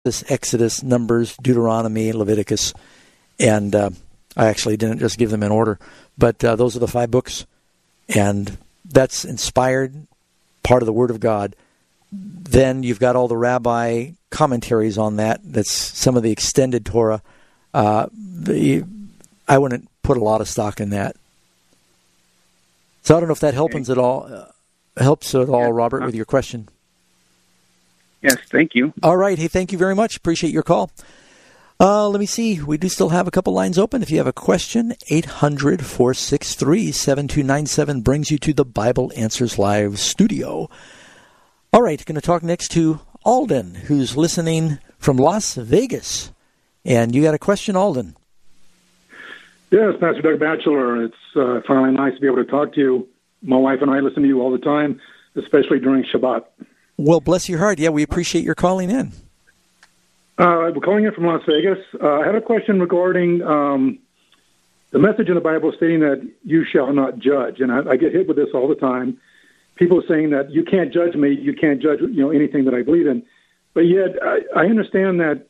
Exodus, Numbers, Deuteronomy, Leviticus, and I actually didn't just give them in order, but those are the 5 books, and that's inspired, part of the Word of God. Then you've got all the rabbi commentaries on that. That's some of the extended Torah. I wouldn't put a lot of stock in that. So I don't know if that helps at all, Robert, with your question. Yes, thank you. All right. Hey, thank you very much. Appreciate your call. Let me see. We do still have a couple lines open. If you have a question, 800-463-7297 brings you to the Bible Answers Live studio. All right. Going to talk next to Alden, who's listening from Las Vegas. And you got a question, Alden? Yes, Pastor Doug Batchelor. It's finally nice to be able to talk to you. My wife and I listen to you all the time, especially during Shabbat. Well, bless your heart. Yeah, we appreciate your calling in. We're calling in from Las Vegas. I had a question regarding the message in the Bible stating that you shall not judge. And I get hit with this all the time. People saying that you can't judge me, you can't judge anything that I believe in. But yet I understand that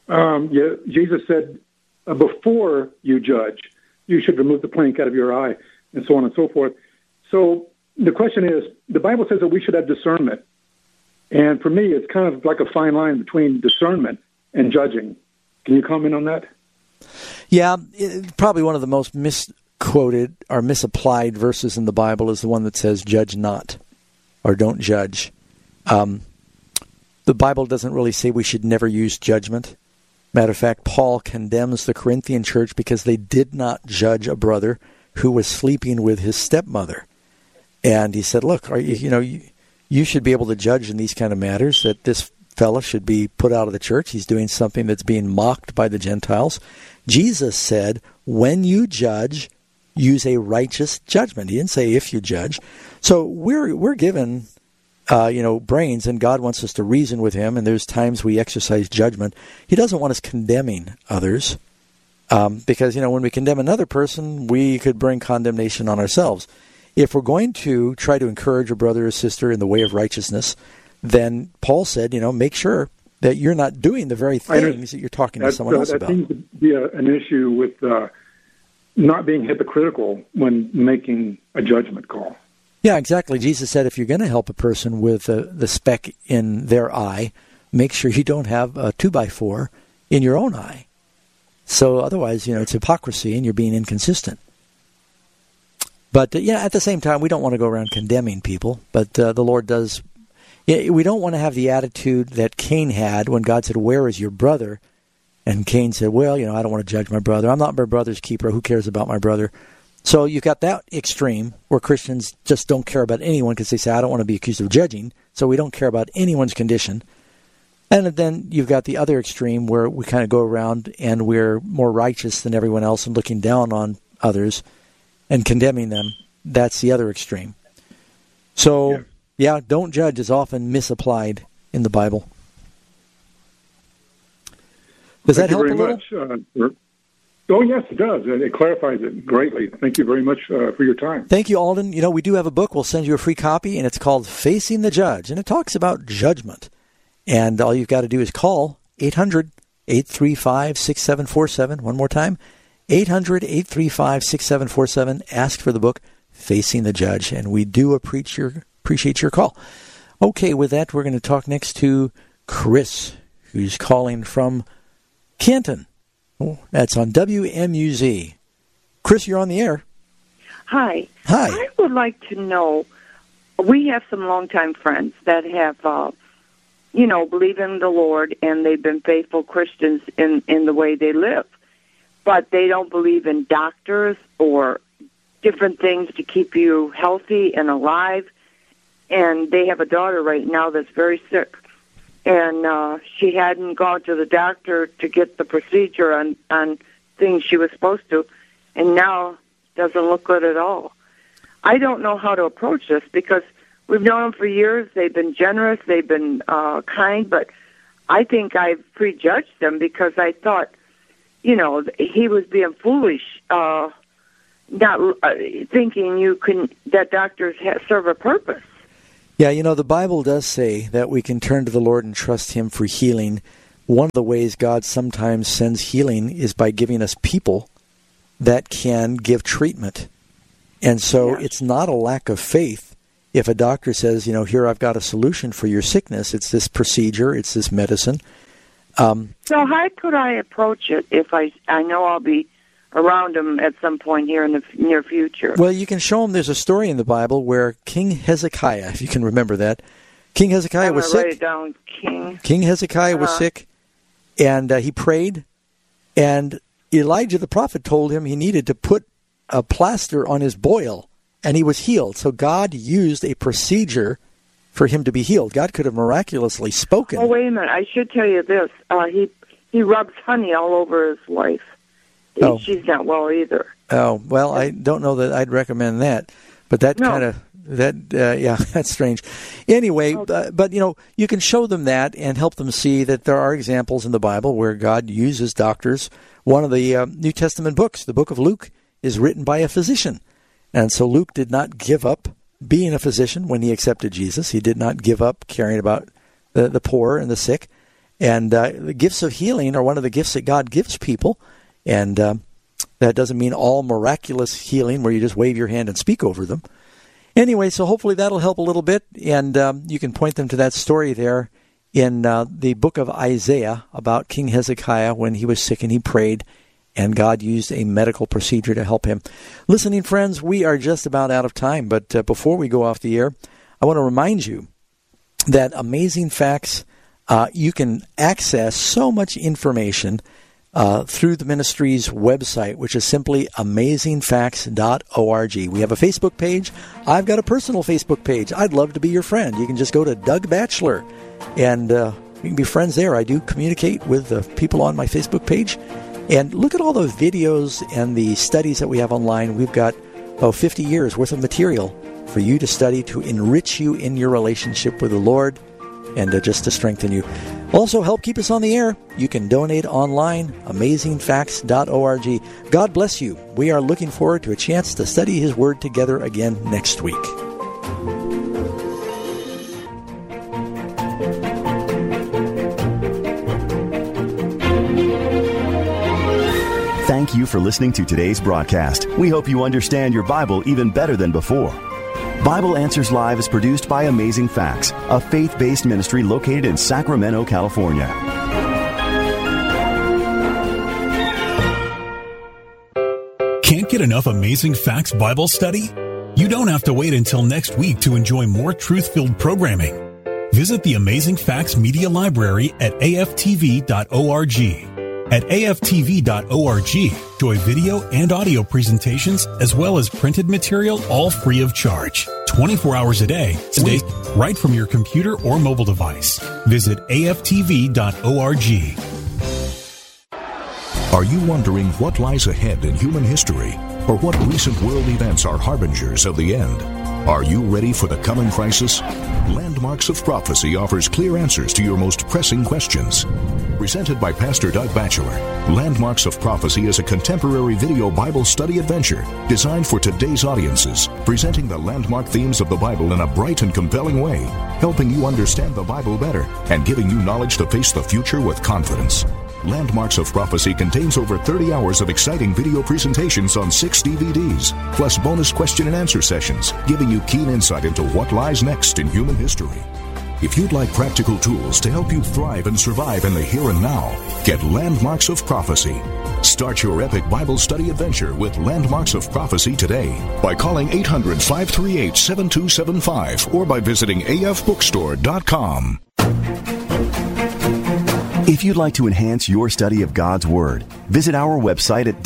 Jesus said before you judge, you should remove the plank out of your eye, and so on and so forth. So the question is, the Bible says that we should have discernment. And for me, it's kind of like a fine line between discernment and judging. Can you comment on that? Yeah, probably one of the most misquoted or misapplied verses in the Bible is the one that says, judge not, or don't judge. The Bible doesn't really say we should never use judgment. Matter of fact, Paul condemns the Corinthian church because they did not judge a brother who was sleeping with his stepmother. And he said, look, you should be able to judge in these kind of matters, that this fella should be put out of the church. He's doing something that's being mocked by the Gentiles. Jesus said, when you judge, use a righteous judgment. He didn't say if you judge. So we're given, brains, and God wants us to reason with him, and there's times we exercise judgment. He doesn't want us condemning others, because, when we condemn another person, we could bring condemnation on ourselves. If we're going to try to encourage a brother or sister in the way of righteousness, then Paul said, make sure that you're not doing the very things that you're talking to someone else about. That seems to be an issue with not being hypocritical when making a judgment call. Yeah, exactly. Jesus said if you're going to help a person with the speck in their eye, make sure you don't have a 2x4 in your own eye. So otherwise, it's hypocrisy and you're being inconsistent. But, at the same time, we don't want to go around condemning people, but the Lord does. We don't want to have the attitude that Cain had when God said, where is your brother? And Cain said, well, I don't want to judge my brother. I'm not my brother's keeper. Who cares about my brother? So you've got that extreme where Christians just don't care about anyone because they say, I don't want to be accused of judging, so we don't care about anyone's condition. And then you've got the other extreme where we kind of go around and we're more righteous than everyone else and looking down on others and condemning them. That's the other extreme. So, don't judge is often misapplied in the Bible. Does that help a little? Oh, yes, it does. It clarifies it greatly. Thank you very much for your time. Thank you, Alden. We do have a book. We'll send you a free copy, and it's called Facing the Judge, and it talks about judgment. And all you've got to do is call 800-835-6747. One more time, 800-835-6747. Ask for the book, Facing the Judge, and we do appreciate your call. Okay, with that, we're going to talk next to Chris, who's calling from Canton. Oh, that's on WMUZ. Chris, you're on the air. Hi. Hi. I would like to know, we have some longtime friends that have, believe in the Lord, and they've been faithful Christians in the way they live. But they don't believe in doctors or different things to keep you healthy and alive. And they have a daughter right now that's very sick. And she hadn't gone to the doctor to get the procedure on things she was supposed to, and now doesn't look good at all. I don't know how to approach this because we've known them for years. They've been generous. They've been kind, but I think I've prejudged them because I thought, he was being foolish, not thinking that doctors serve a purpose. Yeah, the Bible does say that we can turn to the Lord and trust Him for healing, one of the ways God sometimes sends healing is by giving us people that can give treatment. And so it's not a lack of faith if a doctor says, here, I've got a solution for your sickness. It's this procedure. It's this medicine. So how could I approach it if I know I'll be around them at some point here in the near future? Well, you can show them there's a story in the Bible where King Hezekiah, if you can remember that, King Hezekiah was sick. Write it down, King Hezekiah was sick, and he prayed, and Elijah the prophet told him he needed to put a plaster on his boil, and he was healed. So God used a procedure for him to be healed. God could have miraculously spoken. Oh, wait a minute. I should tell you this. He rubs honey all over his wife. She's not well either. Oh, well, I don't know that I'd recommend that. But that kind of, that's strange. Anyway, but, you can show them that and help them see that there are examples in the Bible where God uses doctors. One of the New Testament books, the book of Luke, is written by a physician. And so Luke did not give up being a physician when he accepted Jesus. He did not give up caring about the poor and the sick. And the gifts of healing are one of the gifts that God gives people. And that doesn't mean all miraculous healing where you just wave your hand and speak over them. Anyway, so hopefully that'll help a little bit. And you can point them to that story there in the book of Isaiah about King Hezekiah when he was sick and he prayed, and God used a medical procedure to help him. Listening friends, we are just about out of time, but before we go off the air, I want to remind you that Amazing Facts, you can access so much information through the ministry's website, which is simply amazingfacts.org. We have a Facebook page. I've got a personal Facebook page. I'd love to be your friend. You can just go to Doug Batchelor, and we can be friends there. I do communicate with the people on my Facebook page. And look at all the videos and the studies that we have online. We've got 50 years worth of material for you to study to enrich you in your relationship with the Lord and just to strengthen you. Also, help keep us on the air. You can donate online, amazingfacts.org. God bless you. We are looking forward to a chance to study His Word together again next week. Thank you for listening to today's broadcast. We hope you understand your Bible even better than before. Bible Answers Live is produced by Amazing Facts, a faith-based ministry located in Sacramento, California. Can't get enough Amazing Facts Bible study? You don't have to wait until next week to enjoy more truth-filled programming. Visit the Amazing Facts Media Library at aftv.org. At aftv.org, enjoy video and audio presentations as well as printed material, all free of charge. 24 hours a day, right from your computer or mobile device. Visit aftv.org. Are you wondering what lies ahead in human history, or what recent world events are harbingers of the end? Are you ready for the coming crisis? Landmarks of Prophecy offers clear answers to your most pressing questions. Presented by Pastor Doug Batchelor, Landmarks of Prophecy is a contemporary video Bible study adventure designed for today's audiences, presenting the landmark themes of the Bible in a bright and compelling way, helping you understand the Bible better and giving you knowledge to face the future with confidence. Landmarks of Prophecy contains over 30 hours of exciting video presentations on 6 DVDs, plus bonus question and answer sessions, giving you keen insight into what lies next in human history. If you'd like practical tools to help you thrive and survive in the here and now, get Landmarks of Prophecy. Start your epic Bible study adventure with Landmarks of Prophecy today by calling 800-538-7275 or by visiting afbookstore.com. If you'd like to enhance your study of God's Word, visit our website at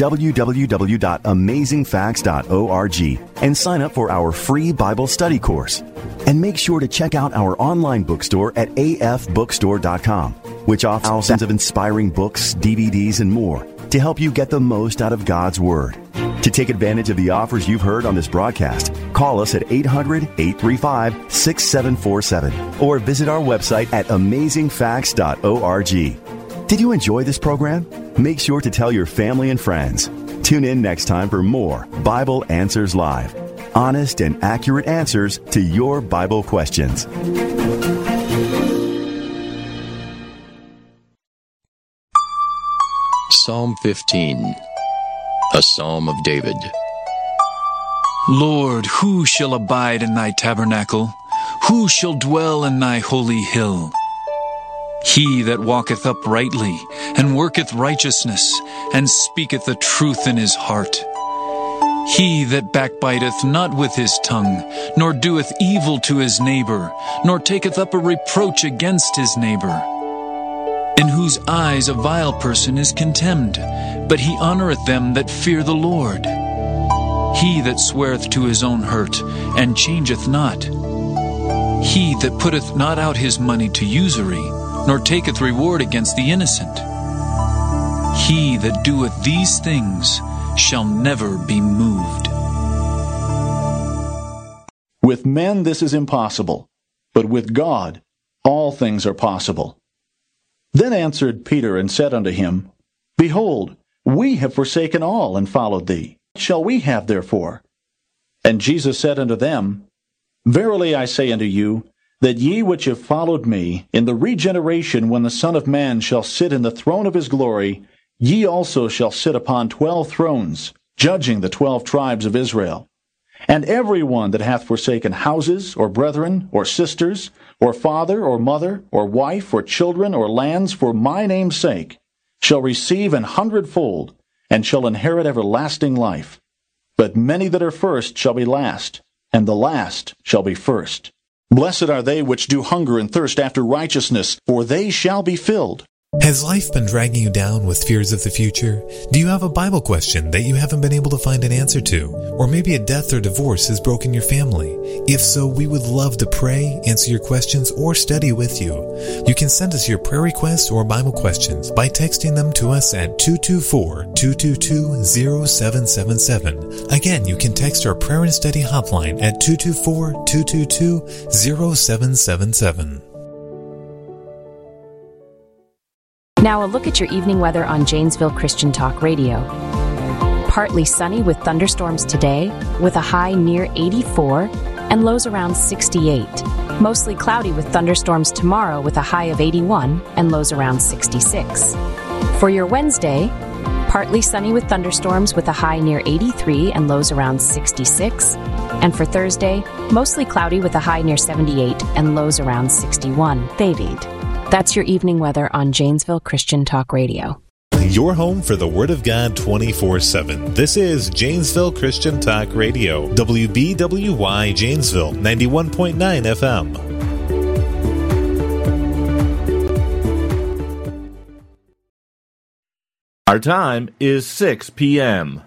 www.amazingfacts.org and sign up for our free Bible study course. And make sure to check out our online bookstore at afbookstore.com, which offers thousands of inspiring books, DVDs, and more to help you get the most out of God's Word. To take advantage of the offers you've heard on this broadcast, call us at 800-835-6747 or visit our website at amazingfacts.org. Did you enjoy this program? Make sure to tell your family and friends. Tune in next time for more Bible Answers Live. Honest and accurate answers to your Bible questions. Psalm 15, a psalm of David. Lord, who shall abide in thy tabernacle? Who shall dwell in thy holy hill? He that walketh uprightly, and worketh righteousness, and speaketh the truth in his heart. He that backbiteth not with his tongue, nor doeth evil to his neighbor, nor taketh up a reproach against his neighbor. In whose eyes a vile person is contemned, but he honoreth them that fear the Lord. He that sweareth to his own hurt, and changeth not. He that putteth not out his money to usury, nor taketh reward against the innocent. He that doeth these things shall never be moved. With men this is impossible, but with God all things are possible. Then answered Peter and said unto him, Behold, we have forsaken all and followed thee. What shall we have therefore? And Jesus said unto them, Verily I say unto you, that ye which have followed me, in the regeneration when the Son of Man shall sit in the throne of his glory, ye also shall sit upon 12 thrones, judging the 12 tribes of Israel. And every one that hath forsaken houses, or brethren, or sisters, or father, or mother, or wife, or children, or lands, for my name's sake, shall receive 100-fold, and shall inherit everlasting life. But many that are first shall be last, and the last shall be first. Blessed are they which do hunger and thirst after righteousness, for they shall be filled. Has life been dragging you down with fears of the future? Do you have a Bible question that you haven't been able to find an answer to? Or maybe a death or divorce has broken your family? If so, we would love to pray, answer your questions, or study with you. You can send us your prayer requests or Bible questions by texting them to us at 224-222-0777. Again, you can text our prayer and study hotline at 224-222-0777. Now a look at your evening weather on Janesville Christian Talk Radio. Partly sunny with thunderstorms today, with a high near 84 and lows around 68. Mostly cloudy with thunderstorms tomorrow with a high of 81 and lows around 66. For your Wednesday, partly sunny with thunderstorms with a high near 83 and lows around 66. And for Thursday, mostly cloudy with a high near 78 and lows around 61. David. That's your evening weather on Janesville Christian Talk Radio. Your home for the Word of God 24/7. This is Janesville Christian Talk Radio. WBWY Janesville, 91.9 FM. Our time is 6 p.m.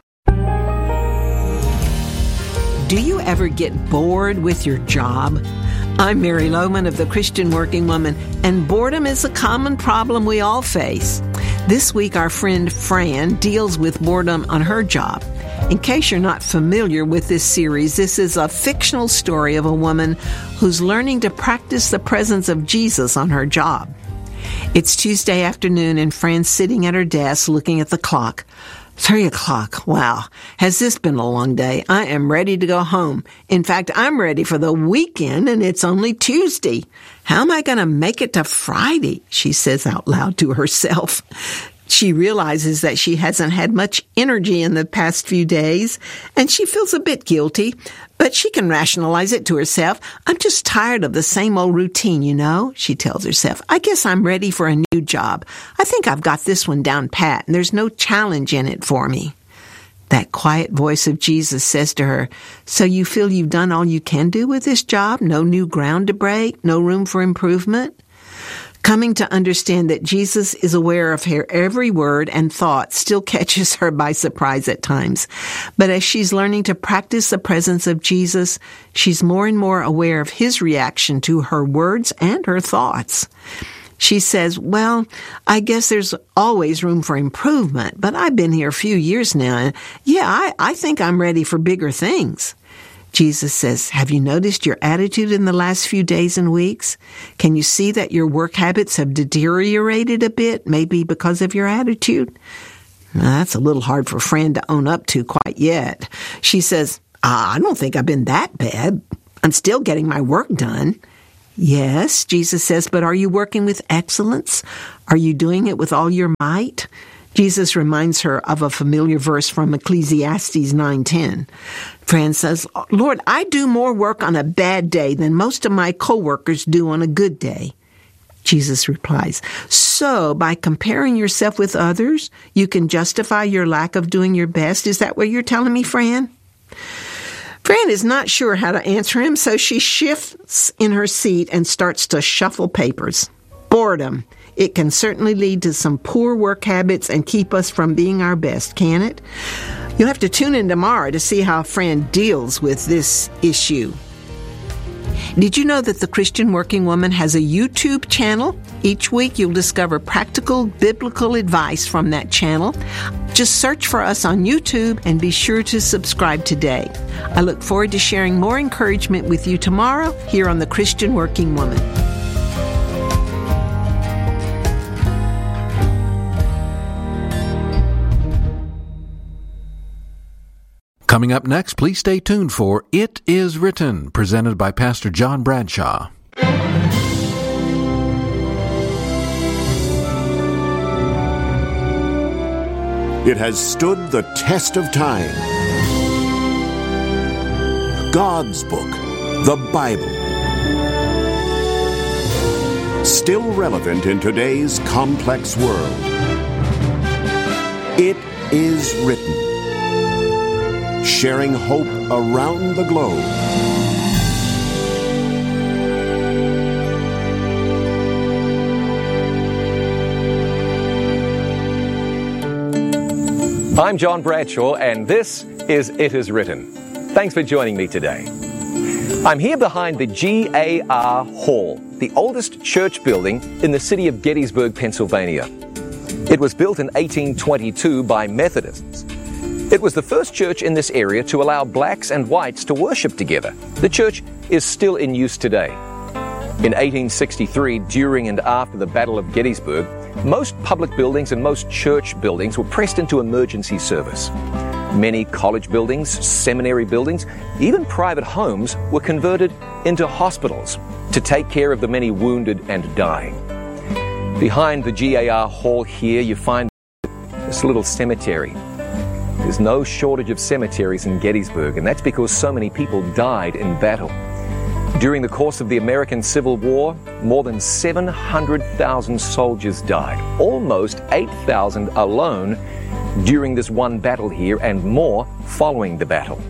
Do you ever get bored with your job? I'm Mary Lohman of the Christian Working Woman, and boredom is a common problem we all face. This week, our friend Fran deals with boredom on her job. In case you're not familiar with this series, this is a fictional story of a woman who's learning to practice the presence of Jesus on her job. It's Tuesday afternoon, and Fran's sitting at her desk looking at the clock. 3 o'clock. Wow. Has this been a long day? I am ready to go home. In fact, I'm ready for the weekend, and it's only Tuesday. How am I going to make it to Friday? She says out loud to herself. She realizes that she hasn't had much energy in the past few days, and she feels a bit guilty, but she can rationalize it to herself. I'm just tired of the same old routine, you know, she tells herself. I guess I'm ready for a new job. I think I've got this one down pat, and there's no challenge in it for me. That quiet voice of Jesus says to her, so you feel you've done all you can do with this job? No new ground to break? No room for improvement? Coming to understand that Jesus is aware of her every word and thought still catches her by surprise at times. But as she's learning to practice the presence of Jesus, she's more and more aware of his reaction to her words and her thoughts. She says, well, I guess there's always room for improvement, but I've been here a few years now, and I think I'm ready for bigger things. Jesus says, have you noticed your attitude in the last few days and weeks? Can you see that your work habits have deteriorated a bit, maybe because of your attitude? Now, that's a little hard for Fran to own up to quite yet. She says, I don't think I've been that bad. I'm still getting my work done. Yes, Jesus says, but are you working with excellence? Are you doing it with all your might? Jesus reminds her of a familiar verse from Ecclesiastes 9:10. Fran says, Lord, I do more work on a bad day than most of my coworkers do on a good day. Jesus replies, so by comparing yourself with others, you can justify your lack of doing your best? Is that what you're telling me, Fran? Fran is not sure how to answer him, so she shifts in her seat and starts to shuffle papers. Boredom. It can certainly lead to some poor work habits and keep us from being our best, can it? You'll have to tune in tomorrow to see how Fran deals with this issue. Did you know that the Christian Working Woman has a YouTube channel? Each week you'll discover practical biblical advice from that channel. Just search for us on YouTube and be sure to subscribe today. I look forward to sharing more encouragement with you tomorrow here on the Christian Working Woman. Coming up next, please stay tuned for It Is Written, presented by Pastor John Bradshaw. It has stood the test of time. God's book, the Bible. Still relevant in today's complex world. It is written. Sharing hope around the globe. I'm John Bradshaw, and this is It Is Written. Thanks for joining me today. I'm here behind the GAR Hall, the oldest church building in the city of Gettysburg, Pennsylvania. It was built in 1822 by Methodists. It was the first church in this area to allow blacks and whites to worship together. The church is still in use today. In 1863, during and after the Battle of Gettysburg, most public buildings and most church buildings were pressed into emergency service. Many college buildings, seminary buildings, even private homes were converted into hospitals to take care of the many wounded and dying. Behind the GAR Hall here, you find this little cemetery. There's no shortage of cemeteries in Gettysburg, and that's because so many people died in battle. During the course of the American Civil War, more than 700,000 soldiers died, almost 8,000 alone during this one battle here, and more following the battle.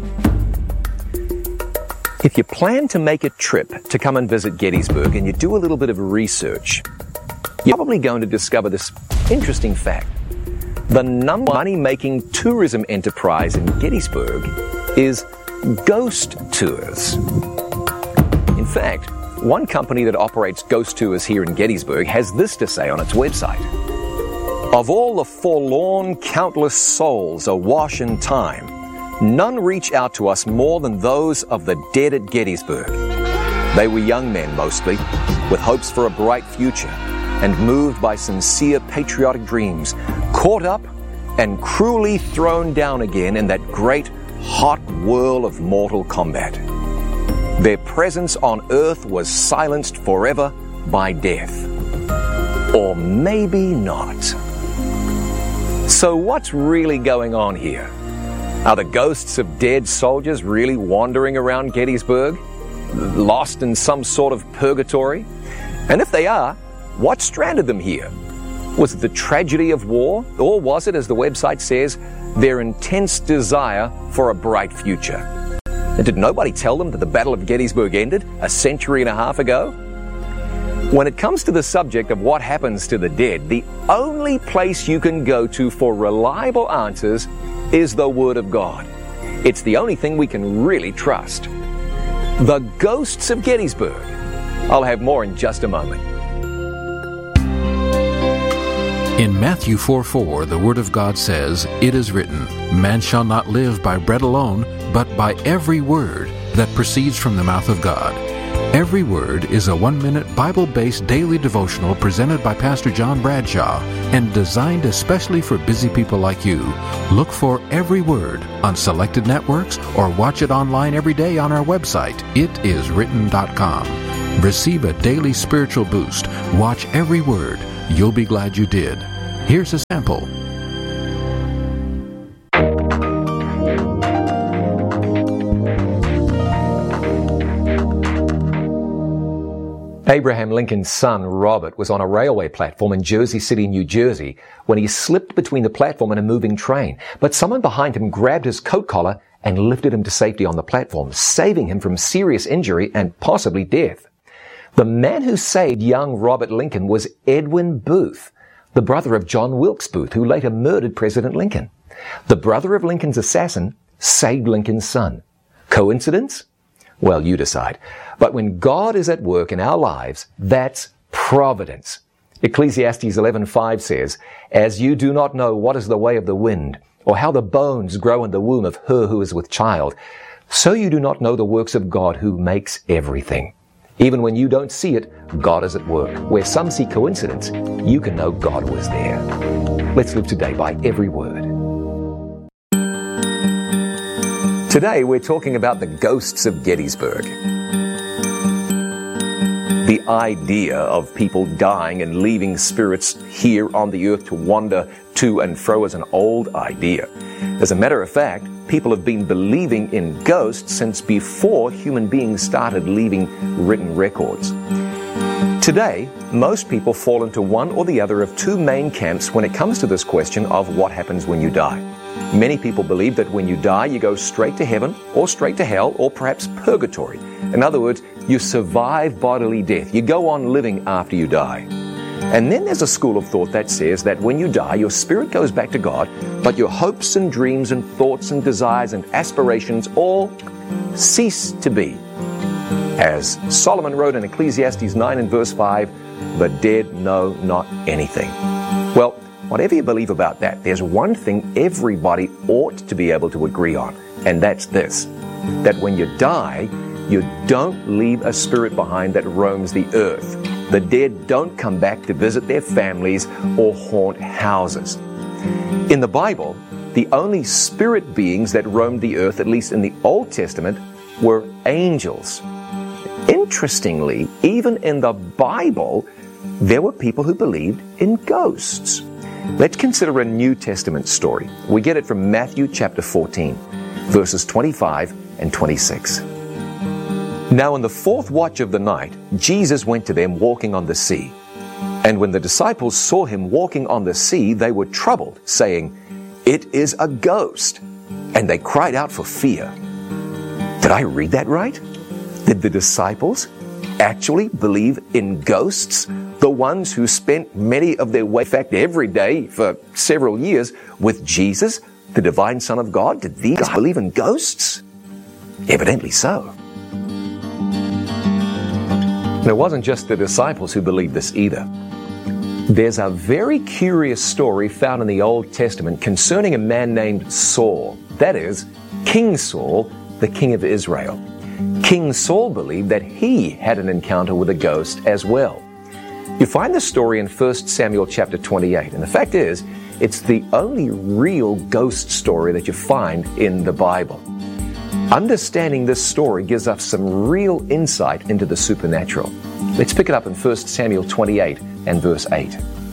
If you plan to make a trip to come and visit Gettysburg and you do a little bit of research, you're probably going to discover this interesting fact. The number one money-making tourism enterprise in Gettysburg is ghost tours. In fact, one company that operates ghost tours here in Gettysburg has this to say on its website. Of all the forlorn, countless souls awash in time, none reach out to us more than those of the dead at Gettysburg. They were young men mostly, with hopes for a bright future, and moved by sincere patriotic dreams, caught up and cruelly thrown down again in that great, hot whirl of mortal combat. Their presence on earth was silenced forever by death. Or maybe not. So what's really going on here? Are the ghosts of dead soldiers really wandering around Gettysburg, lost in some sort of purgatory? And if they are, what stranded them here? Was it the tragedy of war, or was it, as the website says, their intense desire for a bright future? And did nobody tell them that the Battle of Gettysburg ended a century and a half ago? When it comes to the subject of what happens to the dead, the only place you can go to for reliable answers is the Word of God. It's the only thing we can really trust. The ghosts of Gettysburg. I'll have more in just a moment. In Matthew 4:4, the Word of God says, "It is written, man shall not live by bread alone, but by every word that proceeds from the mouth of God." Every Word is a 1-minute Bible-based daily devotional presented by Pastor John Bradshaw and designed especially for busy people like you. Look for Every Word on selected networks or watch it online every day on our website, itiswritten.com. Receive a daily spiritual boost. Watch Every Word. You'll be glad you did. Here's a sample. Abraham Lincoln's son, Robert, was on a railway platform in Jersey City, New Jersey, when he slipped between the platform and a moving train. But someone behind him grabbed his coat collar and lifted him to safety on the platform, saving him from serious injury and possibly death. The man who saved young Robert Lincoln was Edwin Booth, the brother of John Wilkes Booth, who later murdered President Lincoln. The brother of Lincoln's assassin saved Lincoln's son. Coincidence? Well, you decide. But when God is at work in our lives, that's providence. Ecclesiastes 11:5 says, "As you do not know what is the way of the wind, or how the bones grow in the womb of her who is with child, so you do not know the works of God who makes everything." Even when you don't see it, God is at work. Where some see coincidence, you can know God was there. Let's live today by every word. Today we're talking about the ghosts of Gettysburg. The idea of people dying and leaving spirits here on the earth to wander to and fro is an old idea. As a matter of fact, people have been believing in ghosts since before human beings started leaving written records. Today, most people fall into one or the other of two main camps when it comes to this question of what happens when you die. Many people believe that when you die, you go straight to heaven or straight to hell or perhaps purgatory. In other words, you survive bodily death. You go on living after you die. And then there's a school of thought that says that when you die, your spirit goes back to God, but your hopes and dreams and thoughts and desires and aspirations all cease to be. As Solomon wrote in Ecclesiastes 9 and verse 5, "The dead know not anything." Well, whatever you believe about that, there's one thing everybody ought to be able to agree on, and that's this: that when you die, you don't leave a spirit behind that roams the earth. The dead don't come back to visit their families or haunt houses. In the Bible, the only spirit beings that roamed the earth, at least in the Old Testament, were angels. Interestingly, even in the Bible, there were people who believed in ghosts. Let's consider a New Testament story. We get it from Matthew chapter 14, verses 25 and 26. "Now in the fourth watch of the night, Jesus went to them walking on the sea. And when the disciples saw him walking on the sea, they were troubled, saying, 'It is a ghost.' And they cried out for fear." Did I read that right? Did the disciples actually believe in ghosts? The ones who spent many of their way, in fact every day for several years, with Jesus, the divine Son of God? Did these guys believe in ghosts? Evidently so. And it wasn't just the disciples who believed this either. There's a very curious story found in the Old Testament concerning a man named Saul. That is, King Saul, the king of Israel. King Saul believed that he had an encounter with a ghost as well. You find the story in 1 Samuel chapter 28, and the fact is, it's the only real ghost story that you find in the Bible. Understanding this story gives us some real insight into the supernatural. Let's pick it up in 1 Samuel 28 and verse 8.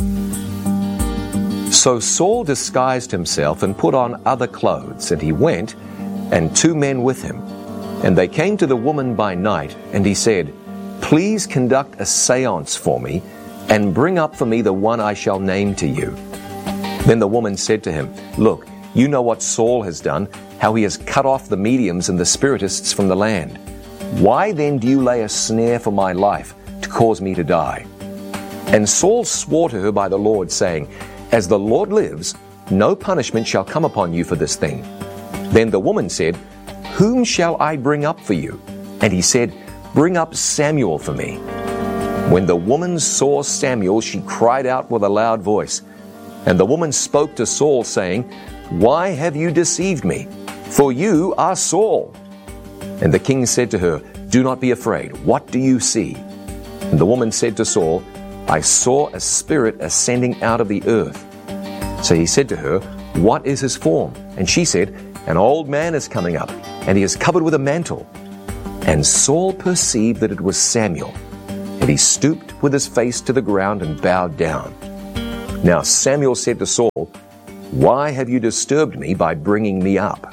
"So Saul disguised himself and put on other clothes, and he went, and two men with him. And they came to the woman by night, and he said, 'Please conduct a séance for me, and bring up for me the one I shall name to you.' Then the woman said to him, 'Look, you know what Saul has done, how he has cut off the mediums and the spiritists from the land. Why then do you lay a snare for my life, to cause me to die?' And Saul swore to her by the Lord, saying, 'As the Lord lives, no punishment shall come upon you for this thing.' Then the woman said, 'Whom shall I bring up for you?' And he said, 'Bring up Samuel for me.' When the woman saw Samuel, she cried out with a loud voice. And the woman spoke to Saul, saying, 'Why have you deceived me? For you are Saul.' And the king said to her, 'Do not be afraid. What do you see?' And the woman said to Saul, 'I saw a spirit ascending out of the earth.' So he said to her, 'What is his form?' And she said, 'An old man is coming up, and he is covered with a mantle.' And Saul perceived that it was Samuel, and he stooped with his face to the ground and bowed down. Now Samuel said to Saul, 'Why have you disturbed me by bringing me up?'"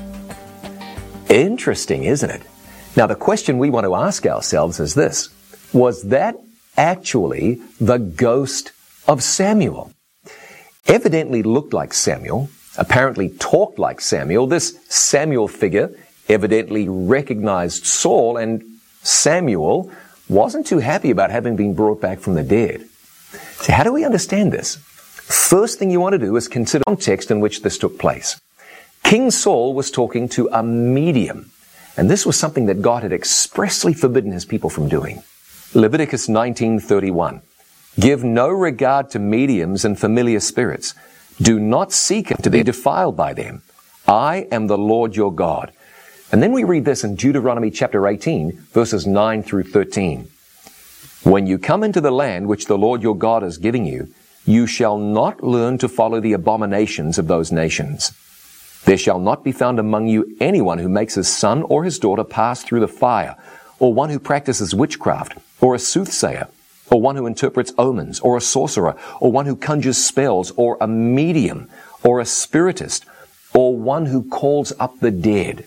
Interesting, isn't it? Now the question we want to ask ourselves is this: was that actually the ghost of Samuel? Evidently looked like Samuel, apparently talked like Samuel. This Samuel figure evidently recognized Saul, and Samuel wasn't too happy about having been brought back from the dead. So how do we understand this? First thing you want to do is consider the context in which this took place. King Saul was talking to a medium, and this was something that God had expressly forbidden his people from doing. Leviticus 19:31. Give no regard to mediums and familiar spirits. Do not seek to be defiled by them. I am the Lord your God. And then we read this in Deuteronomy chapter 18, verses 9 through 13. When you come into the land which the Lord your God is giving you, you shall not learn to follow the abominations of those nations. There shall not be found among you anyone who makes his son or his daughter pass through the fire, or one who practices witchcraft, or a soothsayer, or one who interprets omens, or a sorcerer, or one who conjures spells, or a medium, or a spiritist, or one who calls up the dead.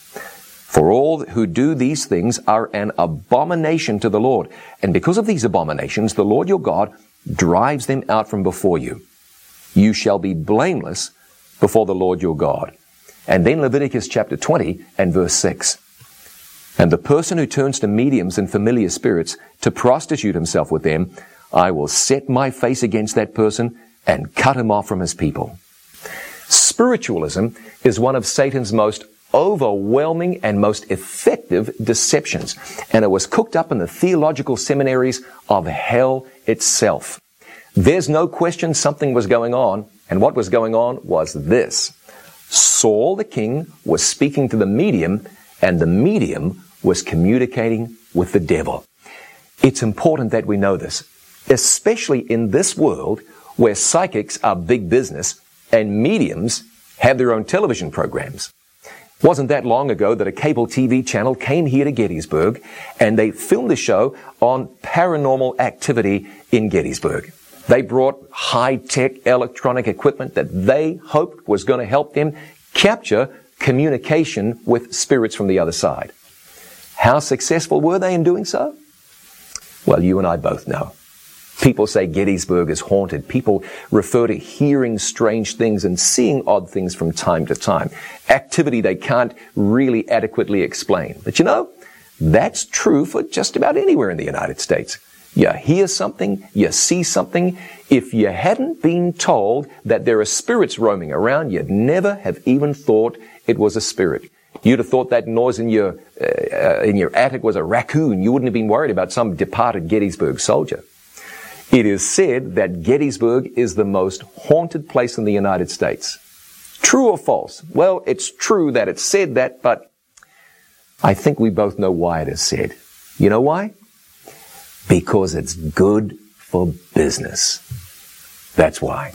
For all who do these things are an abomination to the Lord. And because of these abominations, the Lord your God drives them out from before you. You shall be blameless before the Lord your God. And then Leviticus chapter 20 and verse 6. And the person who turns to mediums and familiar spirits to prostitute himself with them, I will set my face against that person and cut him off from his people. Spiritualism is one of Satan's most overwhelming and most effective deceptions, and it was cooked up in the theological seminaries of hell itself. There's no question something was going on, and what was going on was this. Saul the king was speaking to the medium, and the medium was communicating with the devil. It's important that we know this, especially in this world where psychics are big business and mediums have their own television programs. It wasn't that long ago that a cable TV channel came here to Gettysburg and they filmed a show on paranormal activity in Gettysburg. They brought high-tech electronic equipment that they hoped was going to help them capture communication with spirits from the other side. How successful were they in doing so? Well, you and I both know. People say Gettysburg is haunted. People refer to hearing strange things and seeing odd things from time to time. Activity they can't really adequately explain. But you know, that's true for just about anywhere in the United States. You hear something, you see something. If you hadn't been told that there are spirits roaming around, you'd never have even thought it was a spirit. You'd have thought that noise in your attic was a raccoon. You wouldn't have been worried about some departed Gettysburg soldier. It is said that Gettysburg is the most haunted place in the United States. True or false? Well, it's true that it's said that, but I think we both know why it is said. You know why? Because it's good for business. That's why.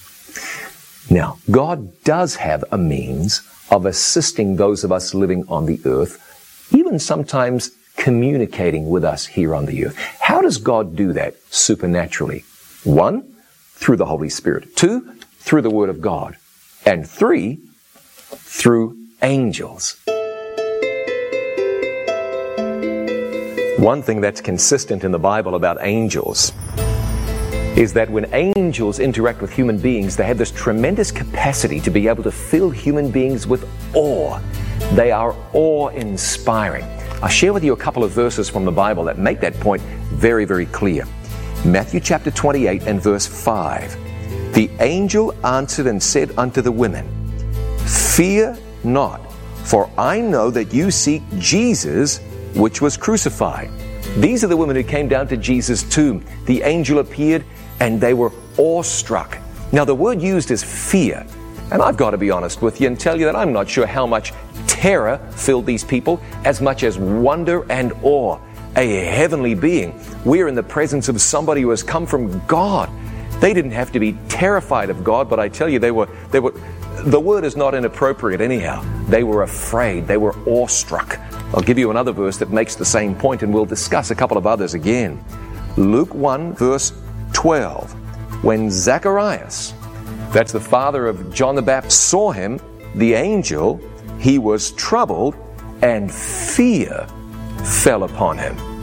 Now, God does have a means of assisting those of us living on the earth, even sometimes communicating with us here on the earth. How does God do that supernaturally? 1, through the Holy Spirit. 2, through the Word of God. And 3, through angels. One thing that's consistent in the Bible about angels is that when angels interact with human beings, they have this tremendous capacity to be able to fill human beings with awe. They are awe-inspiring. I'll share with you a couple of verses from the Bible that make that point very, very clear. Matthew chapter 28 and verse 5. The angel answered and said unto the women, Fear not, for I know that you seek Jesus, which was crucified. These are the women who came down to Jesus' tomb. The angel appeared and they were awestruck. Now the word used is fear. And I've got to be honest with you and tell you that I'm not sure how much terror filled these people as much as wonder and awe. A heavenly being. We're in the presence of somebody who has come from God. They didn't have to be terrified of God, but I tell you, they were, the word is not inappropriate anyhow. They were afraid. They were awestruck. I'll give you another verse that makes the same point, and we'll discuss a couple of others again. Luke 1 verse 12. When Zacharias, that's the father of John the Baptist, saw him, the angel, he was troubled, and fear fell upon him.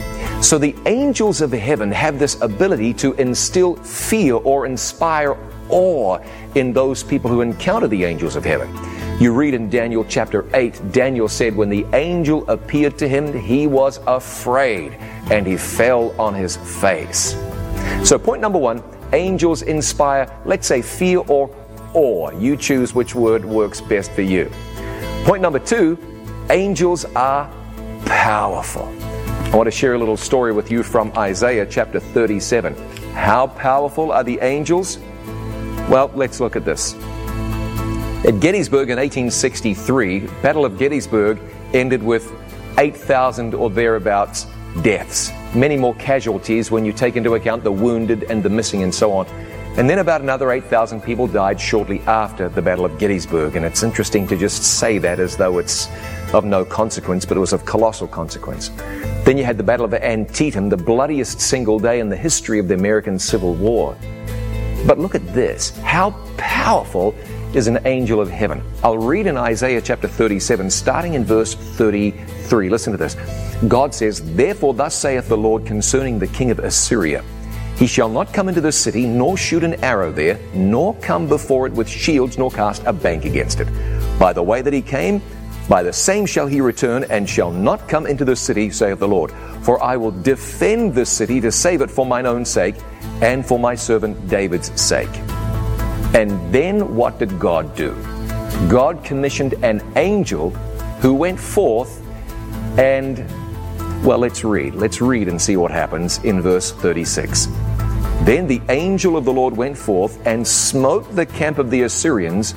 So the angels of heaven have this ability to instill fear or inspire awe in those people who encounter the angels of heaven. You read in Daniel chapter 8, Daniel said when the angel appeared to him, he was afraid and he fell on his face. So point number one, angels inspire, let's say, fear or awe. You choose which word works best for you. Point number two, angels are powerful. I want to share a little story with you from Isaiah chapter 37. How powerful are the angels? Well, let's look at this. At Gettysburg in 1863, Battle of Gettysburg ended with 8,000 or thereabouts deaths. Many more casualties when you take into account the wounded and the missing and so on. And then about another 8,000 people died shortly after the Battle of Gettysburg. And it's interesting to just say that as though it's of no consequence, but it was of colossal consequence. Then you had the Battle of Antietam, the bloodiest single day in the history of the American Civil War. But look at this. How powerful is an angel of heaven? I'll read in Isaiah chapter 37, starting in verse 33. Listen to this. God says, "Therefore thus saith the Lord concerning the king of Assyria, He shall not come into the city, nor shoot an arrow there, nor come before it with shields, nor cast a bank against it. By the way that he came, by the same shall he return, and shall not come into the city, saith the Lord. For I will defend this city to save it for mine own sake, and for my servant David's sake." And then what did God do? God commissioned an angel who went forth and, well, let's read and see what happens in verse 36. "Then the angel of the Lord went forth and smote the camp of the Assyrians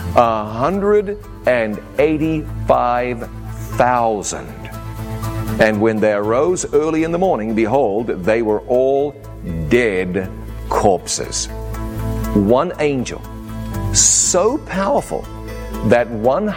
185,000. And when they arose early in the morning, behold, they were all dead corpses." One angel, so powerful that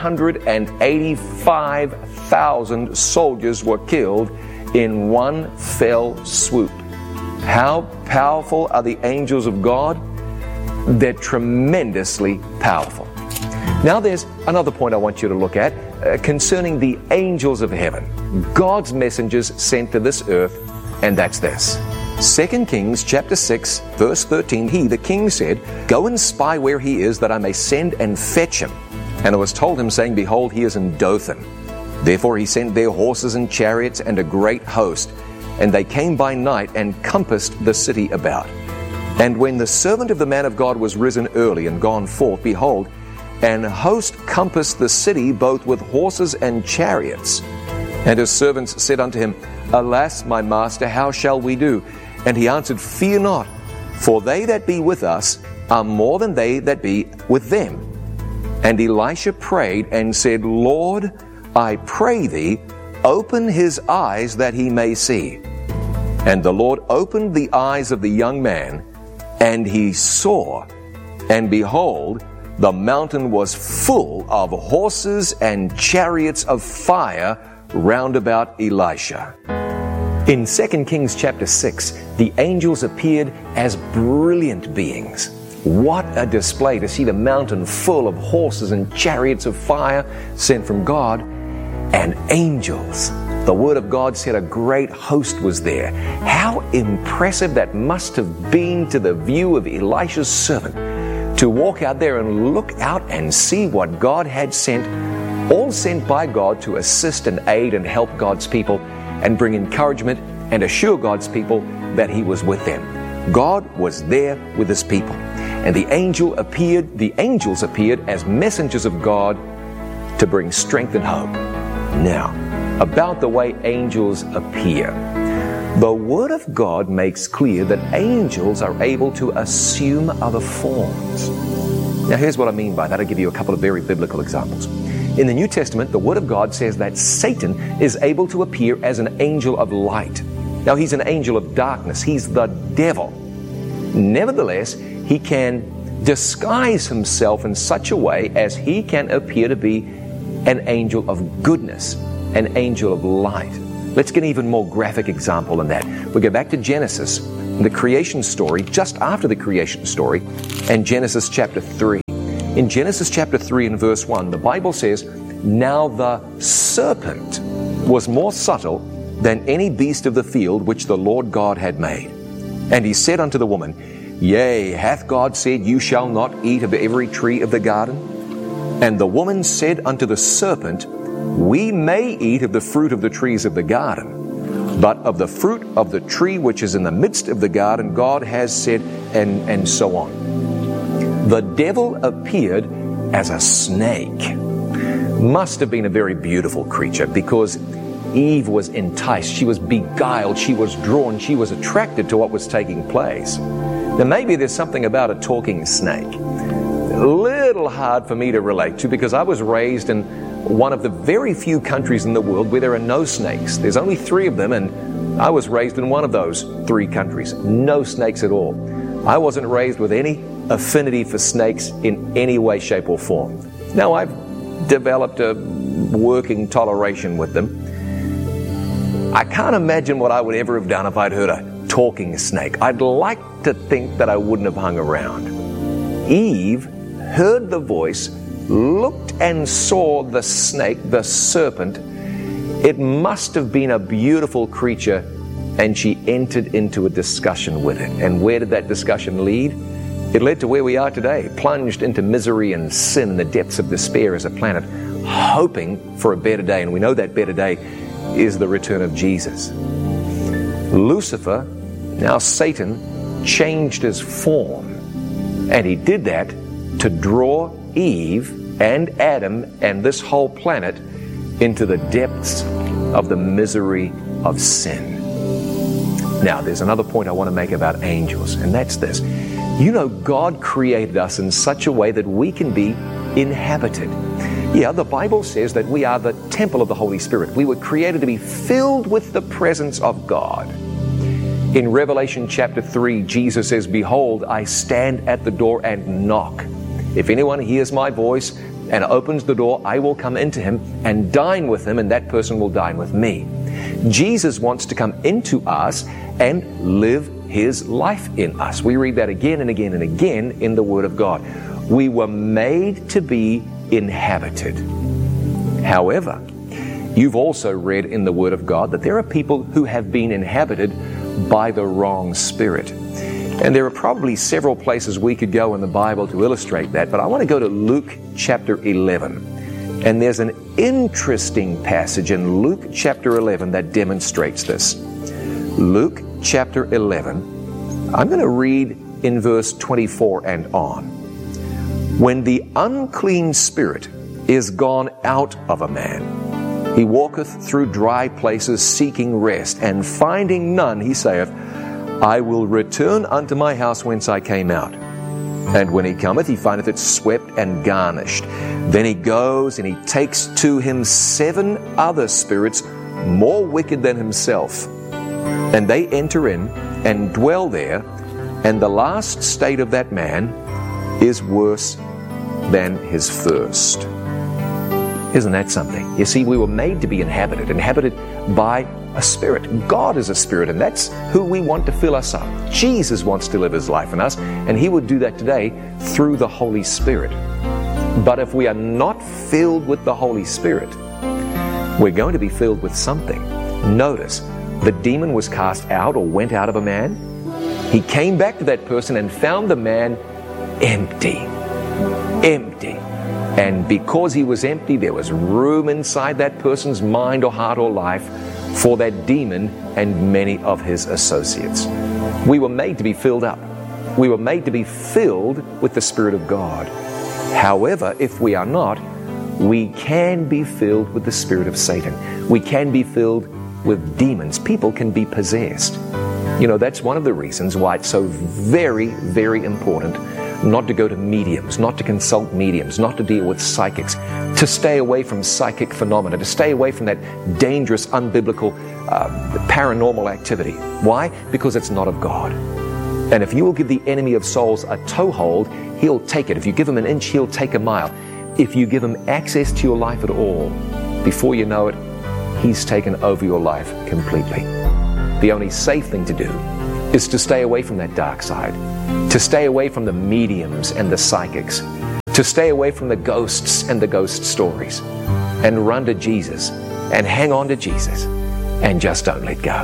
185,000 soldiers were killed in one fell swoop. How powerful are the angels of God? They're tremendously powerful. Now there's another point I want you to look at concerning the angels of heaven, God's messengers sent to this earth, and that's this. 2 Kings chapter 6 verse 13, "He, the king, said, Go and spy where he is, that I may send and fetch him. And it was told him, saying, Behold, he is in Dothan. Therefore he sent their horses and chariots and a great host. And they came by night and compassed the city about. And when the servant of the man of God was risen early and gone forth, behold, an host compassed the city both with horses and chariots. And his servants said unto him, Alas, my master, how shall we do? And he answered, Fear not, for they that be with us are more than they that be with them. And Elisha prayed and said, Lord, I pray thee, open his eyes that he may see. And the Lord opened the eyes of the young man, and he saw, and behold, the mountain was full of horses and chariots of fire round about Elisha. In 2 Kings chapter 6, the angels appeared as brilliant beings. What a display to see the mountain full of horses and chariots of fire sent from God, and angels. The Word of God said a great host was there. How impressive that must have been to the view of Elisha's servant to walk out there and look out and see what God had sent, all sent by God to assist and aid and help God's people and bring encouragement and assure God's people that He was with them. God was there with His people. And the angels appeared as messengers of God to bring strength and hope. Now, about the way angels appear. The Word of God makes clear that angels are able to assume other forms. Now, here's what I mean by that. I'll give you a couple of very biblical examples. In the New Testament, the Word of God says that Satan is able to appear as an angel of light. Now, he's an angel of darkness. He's the devil. Nevertheless, he can disguise himself in such a way as he can appear to be an angel of goodness, an angel of light. Let's get an even more graphic example than that. We go back to Genesis, the creation story, just after the creation story, and Genesis chapter 3. In Genesis chapter 3 and verse 1, the Bible says, Now the serpent was more subtle than any beast of the field which the Lord God had made. And he said unto the woman, Yea, hath God said, You shall not eat of every tree of the garden? And the woman said unto the serpent, We may eat of the fruit of the trees of the garden, but of the fruit of the tree which is in the midst of the garden, God has said, and so on. The devil appeared as a snake. Must have been a very beautiful creature, because Eve was enticed, she was beguiled, she was drawn, she was attracted to what was taking place. Now maybe there's something about a talking snake. A little hard for me to relate to, because I was raised in one of the very few countries in the world where there are no snakes. There's only 3 of them, and I was raised in one of those 3 countries. No snakes at all. I wasn't raised with any affinity for snakes in any way, shape, or form. Now I've developed a working toleration with them. I can't imagine what I would ever have done if I'd heard a talking snake. I'd like to think that I wouldn't have hung around. Eve heard the voice, looked and saw the snake, the serpent. It must have been a beautiful creature, and she entered into a discussion with it. And where did that discussion lead? It led to where we are today, plunged into misery and sin in the depths of despair as a planet, hoping for a better day. And we know that better day is the return of Jesus. Lucifer, now Satan, changed his form, and he did that to draw Eve and Adam and this whole planet into the depths of the misery of sin. Now, there's another point I want to make about angels, and that's this. You know, God created us in such a way that we can be inhabited. Yeah, the Bible says that we are the temple of the Holy Spirit. We were created to be filled with the presence of God. In Revelation chapter 3, Jesus says, Behold, I stand at the door and knock. If anyone hears my voice and opens the door, I will come into him and dine with him, and that person will dine with me. Jesus wants to come into us and live his life in us. We read that again and again and again in the Word of God. We were made to be inhabited. However, you've also read in the Word of God that there are people who have been inhabited by the wrong spirit. And there are probably several places we could go in the Bible to illustrate that, but I want to go to Luke chapter 11. And there's an interesting passage in Luke chapter 11 that demonstrates this. Luke chapter 11, I'm going to read in verse 24 and on. When the unclean spirit is gone out of a man, he walketh through dry places seeking rest, and finding none, he saith, I will return unto my house whence I came out. And when he cometh, he findeth it swept and garnished. Then he goes and he takes to him 7 other spirits more wicked than himself. And they enter in and dwell there, and the last state of that man is worse than his first. Isn't that something? You see, we were made to be inhabited by a spirit. God is a spirit, and that's who we want to fill us up. Jesus wants to live his life in us, and he would do that today through the Holy Spirit. But if we are not filled with the Holy Spirit, we're going to be filled with something. Notice, the demon was cast out or went out of a man. He came back to that person and found the man empty. Empty. And because he was empty, there was room inside that person's mind or heart or life for that demon and many of his associates. We were made to be filled up. We were made to be filled with the Spirit of God. However, if we are not, we can be filled with the spirit of Satan. We can be filled with demons. People can be possessed. You know, that's one of the reasons why it's so very, very important not to go to mediums, not to consult mediums, not to deal with psychics, to stay away from psychic phenomena, to stay away from that dangerous, unbiblical, paranormal activity. Why? Because it's not of God. And if you will give the enemy of souls a toehold, he'll take it. If you give him an inch, he'll take a mile. If you give him access to your life at all, before you know it, he's taken over your life completely. The only safe thing to do is to stay away from that dark side, to stay away from the mediums and the psychics, to stay away from the ghosts and the ghost stories, and run to Jesus and hang on to Jesus. and just don't let go.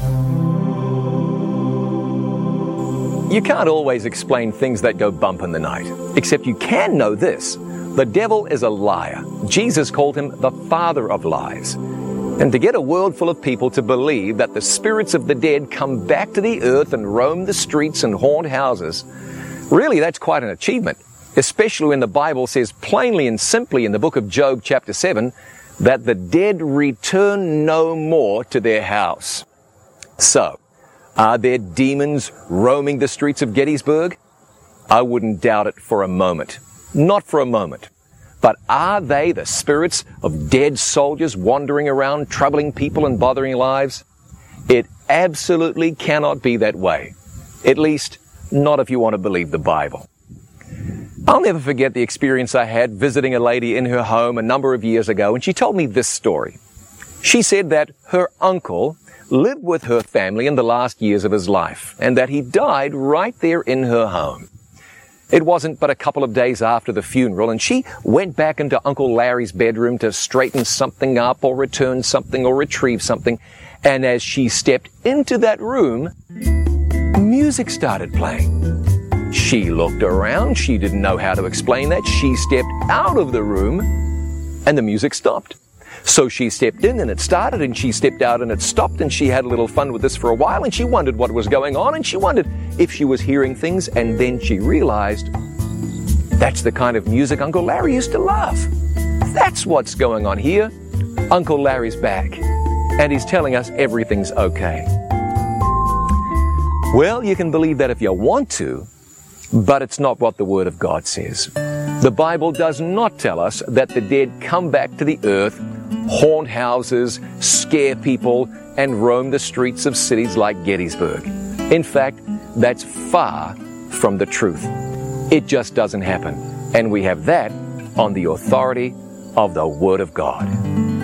You can't always explain things that go bump in the night, except you can know this. The devil is a liar. Jesus called him the father of lies. And to get a world full of people to believe that the spirits of the dead come back to the earth and roam the streets and haunt houses, really that's quite an achievement, especially when the Bible says plainly and simply in the book of Job chapter 7 that the dead return no more to their house. So, are there demons roaming the streets of Gettysburg? I wouldn't doubt it for a moment. Not for a moment. But are they the spirits of dead soldiers wandering around, troubling people and bothering lives? It absolutely cannot be that way. At least, not if you want to believe the Bible. I'll never forget the experience I had visiting a lady in her home a number of years ago, and she told me this story. She said that her uncle lived with her family in the last years of his life, and that he died right there in her home. It wasn't but a couple of days after the funeral, and she went back into Uncle Larry's bedroom to straighten something up or return something or retrieve something, and as she stepped into that room, music started playing. She looked around, she didn't know how to explain that. She stepped out of the room, and the music stopped. So she stepped in and it started, and she stepped out and it stopped, and she had a little fun with this for a while, and she wondered what was going on, and she wondered if she was hearing things, and then she realized that's the kind of music Uncle Larry used to love. That's what's going on here. Uncle Larry's back, and he's telling us everything's okay. Well, you can believe that if you want to, but it's not what the Word of God says. The Bible does not tell us that the dead come back to the earth, haunt houses, scare people, and roam the streets of cities like Gettysburg. In fact, that's far from the truth. It just doesn't happen. And we have that on the authority of the Word of God.